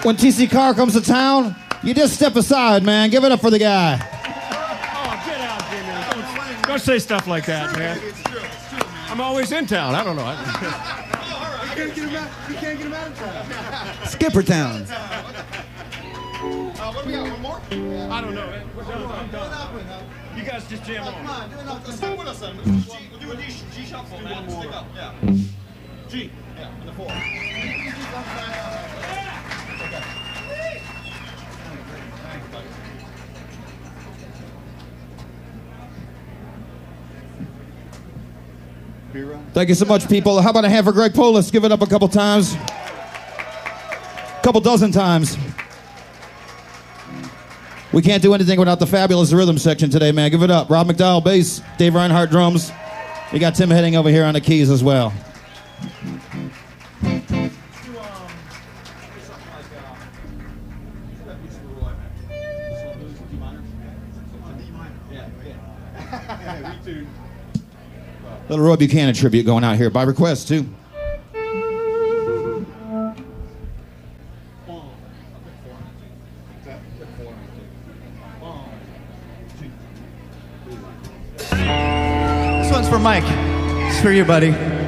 when TC Carr comes to town, you just step aside, man. Give it up for the guy. Oh, get out, Jimmy. Don't say stuff like that, man. It's true. I'm always in town. I don't know. You can't get him out of town. Skipper Town. What do we got? One more? I don't know. We're done. I'm done. You guys just jam Come on. on, do another. Stick with us then. We'll do a G shuffle, man. Stick up. Yeah. G. Yeah, and the 4. Thank you so much, people. How about a hand for Greg Polis? Give it up a couple times. Couple dozen times. We can't do anything without the fabulous rhythm section today, man. Give it up. Rob McDowell, bass. Dave Reinhardt, drums. We got Tim Heading over here on the keys as well. Little Roy Buchanan tribute going out here by request, too. This one's for Mike. It's for you, buddy.